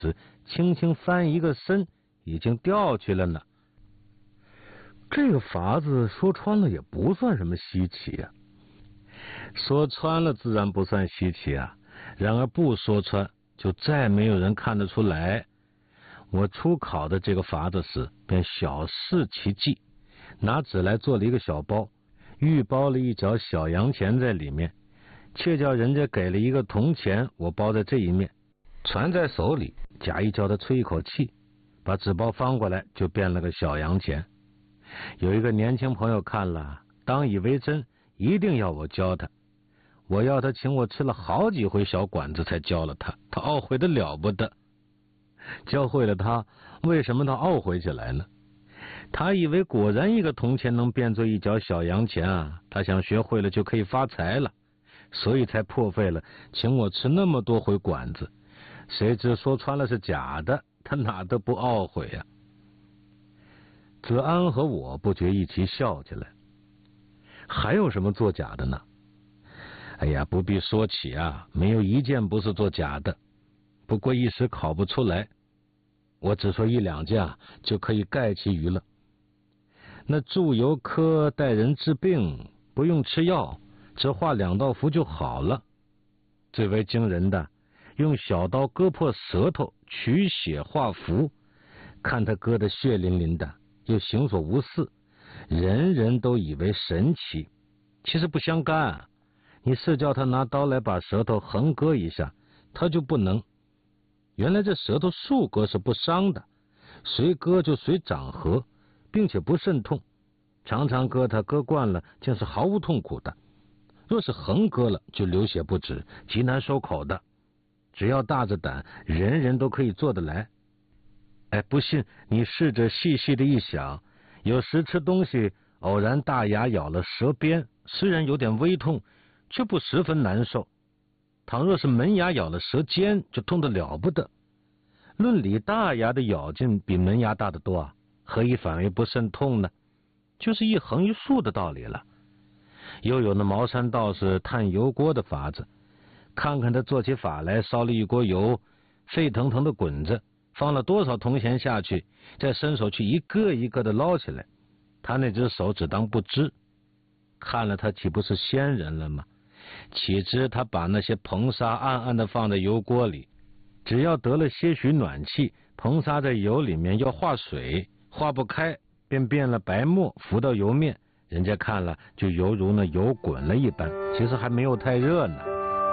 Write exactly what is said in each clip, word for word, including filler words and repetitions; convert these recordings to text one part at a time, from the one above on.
只轻轻翻一个身，已经掉去了呢。这个法子说穿了也不算什么稀奇啊，说穿了自然不算稀奇啊，然而不说穿，就再没有人看得出来。我初考的这个法子时，便小试其技，拿纸来做了一个小包，预包了一角小洋钱在里面，却叫人家给了一个铜钱，我包在这一面，传在手里，假意叫他吹一口气，把纸包翻过来，就变了个小洋钱。有一个年轻朋友看了，当以为真，一定要我教他。我要他请我吃了好几回小馆子才教了他，他懊悔的了不得。教会了他，为什么他懊悔起来呢？他以为果然一个铜钱能变作一角小洋钱啊，他想学会了就可以发财了，所以才破费了请我吃那么多回馆子。谁知说穿了是假的，他哪得不懊悔啊？子安和我不觉一起笑起来。还有什么作假的呢？哎呀，不必说起啊，没有一件不是作假的，不过一时考不出来。我只说一两件就可以概其余了。那祝由科带人治病，不用吃药，只画两道符就好了。最为惊人的，用小刀割破舌头，取血画符，看他割得血淋淋的，又行所无似，人人都以为神奇。其实不相干，你是叫他拿刀来把舌头横割一下，他就不能。原来这舌头竖割是不伤的，随割就随长合，并且不甚痛。常常割它割惯了，竟是毫无痛苦的。若是横割了，就流血不止，极难收口的。只要大着胆，人人都可以做得来。哎，不信你试着细细的一想，有时吃东西偶然大牙咬了舌边，虽然有点微痛，却不十分难受。倘若是门牙咬了舌尖，就痛得了不得。论理，大牙的咬劲比门牙大得多啊，何以反为不甚痛呢？就是一横一竖的道理了。又有那茅山道士炭油锅的法子，看看他做起法来，烧了一锅油，沸腾腾的滚着，放了多少铜钱下去，再伸手去一个一个的捞起来，他那只手只当不知。看了他岂不是仙人了吗？岂知他把那些硼砂暗暗的放在油锅里，只要得了些许暖气，硼砂在油里面要化水，化不开，便变了白沫，浮到油面，人家看了就犹如那油滚了一般，其实还没有太热呢。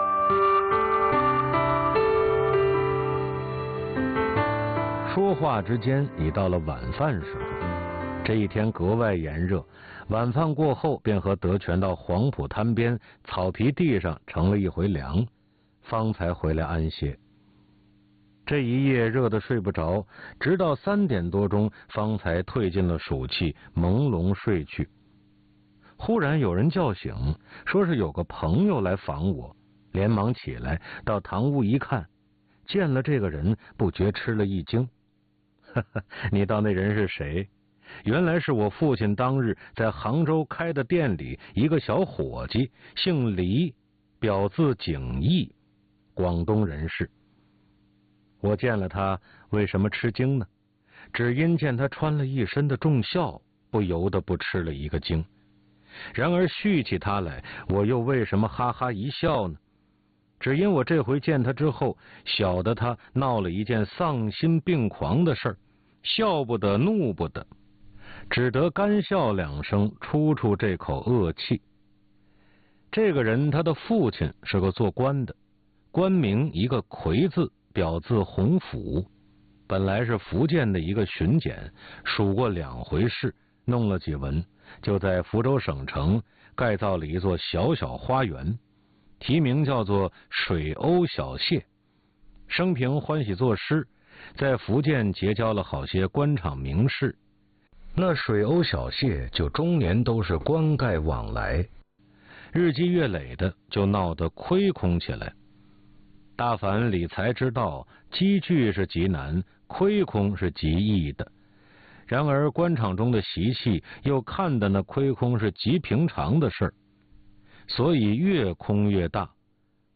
说话之间已到了晚饭时候，这一天格外炎热，晚饭过后便和德全到黄浦滩边草皮地上乘了一回凉，方才回来安歇。这一夜热得睡不着，直到三点多钟方才退尽了暑气，朦胧睡去。忽然有人叫醒，说是有个朋友来访我，连忙起来到堂屋一看，见了这个人，不觉吃了一惊。呵呵，你道那人是谁？原来是我父亲当日在杭州开的店里一个小伙计，姓李，表字景义，广东人士。我见了他，为什么吃惊呢？只因见他穿了一身的重孝，不由得不吃了一个惊。然而续起他来，我又为什么哈哈一笑呢？只因我这回见他之后，晓得他闹了一件丧心病狂的事儿，笑不得怒不得，只得干笑两声，出出这口恶气。这个人他的父亲是个做官的，官名一个魁字，表字洪府，本来是福建的一个巡检，数过两回事，弄了几文，就在福州省城盖造了一座小小花园，题名叫做水鸥小榭。生平欢喜作诗，在福建结交了好些官场名士，那水鸥小榭就终年都是官盖往来，日积月累的就闹得亏空起来。大凡理财之道，积聚是极难，亏空是极易的。然而官场中的习气又看的那亏空是极平常的事儿，所以越空越大。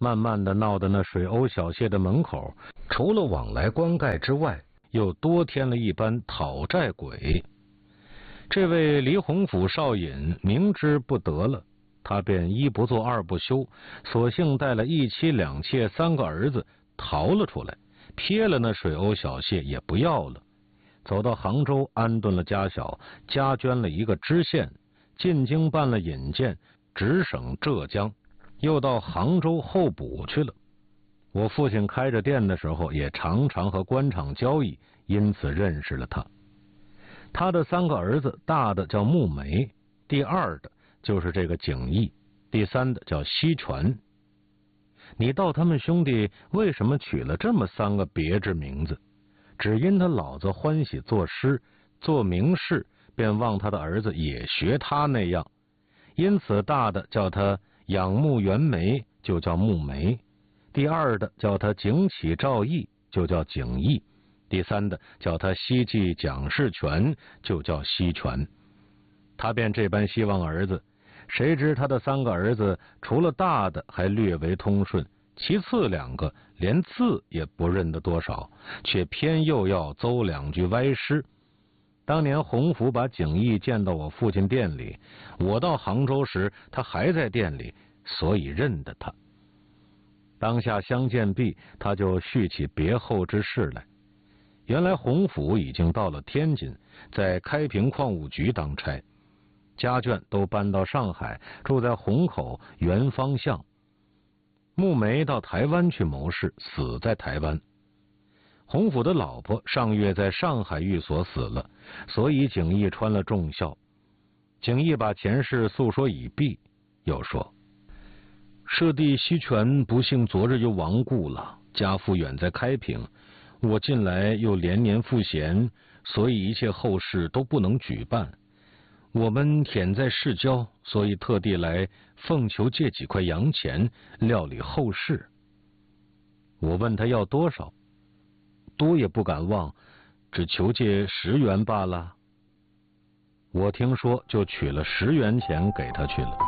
慢慢的闹得那水鸥小谢的门口，除了往来官盖之外，又多添了一班讨债鬼。这位黎洪甫少尹明知不得了，他便一不做二不休，索性带了一妻两妾三个儿子逃了出来，撇了那水鸥小谢也不要了，走到杭州安顿了家小，加捐了一个知县，进京办了引荐，直省浙江，又到杭州候补去了。我父亲开着店的时候也常常和官场交易，因此认识了他。他的三个儿子，大的叫穆梅，第二的就是这个景义，第三的叫西泉。你道他们兄弟为什么取了这么三个别致名字？只因他老子欢喜作诗做名士，便望他的儿子也学他那样，因此大的叫他仰慕袁枚，就叫穆梅；第二的叫他景起赵义，就叫景义；第三的叫他西记蒋士权，就叫西权。他便这般希望儿子，谁知他的三个儿子除了大的还略为通顺，其次两个连字也不认得多少，却偏又要诌两句歪诗。当年洪福把景义见到我父亲店里，我到杭州时他还在店里，所以认得他。当下相见毕，他就叙起别后之事来。原来洪福已经到了天津，在开平矿务局当差，家眷都搬到上海，住在虹口原方巷。穆梅到台湾去谋事，死在台湾。洪福的老婆上月在上海寓所死了，所以景义穿了重孝。景义把前事诉说已毕，又说：舍弟西泉不幸昨日又亡故了，家父远在开平，我近来又连年赋闲，所以一切后事都不能举办。我们忝在市郊，所以特地来奉求借几块洋钱料理后事。我问他要多少，多也不敢望，只求借十元罢了。我听说就取了十元钱给他去了。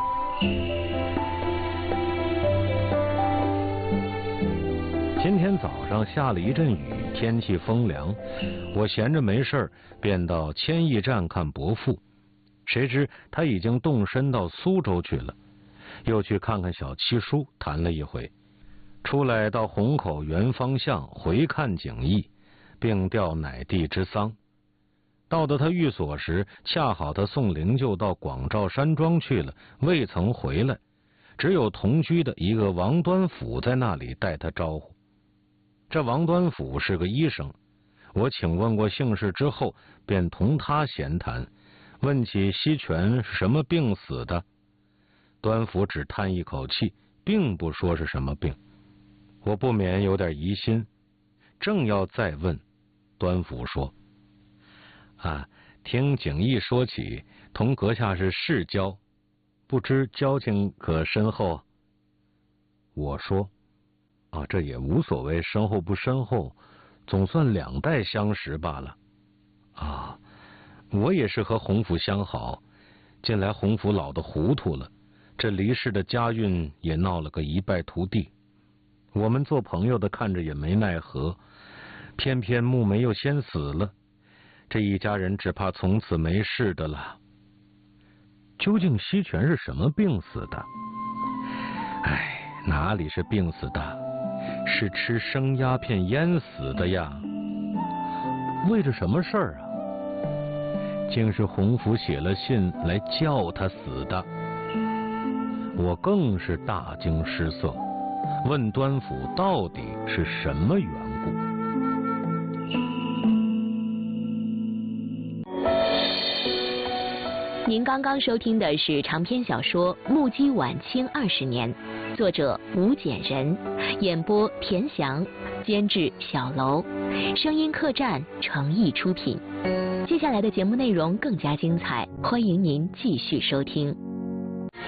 今天早上下了一阵雨，天气风凉，我闲着没事，便到千驿站看伯父。谁知他已经动身到苏州去了，又去看看小七叔，谈了一回，出来到虹口原方向回看景义，并吊乃弟之丧。到了他寓所时，恰好他送灵柩到广肇山庄去了，未曾回来，只有同居的一个王端甫在那里待他招呼。这王端甫是个医生，我请问过姓氏之后，便同他闲谈，问起西泉是什么病死的。端甫只叹一口气，并不说是什么病。我不免有点疑心，正要再问，端甫说：啊，听景义说起，同阁下是世交，不知交情可深厚？我说：啊，这也无所谓深厚不深厚，总算两代相识罢了。啊，我也是和洪福相好，近来洪福老得糊涂了，这离世的家运也闹了个一败涂地。我们做朋友的看着也没奈何，偏偏穆梅又先死了，这一家人只怕从此没事的了。究竟西泉是什么病死的？哎，哪里是病死的，是吃生鸦片淹死的呀。为着什么事儿啊？竟是洪福写了信来叫他死的。我更是大惊失色，问端甫到底是什么缘故。 您刚刚收听的是长篇小说《目击晚清二十年》，作者吴简人，演播田翔，监制小楼，声音客栈诚意出品。接下来的节目内容更加精彩，欢迎您继续收听。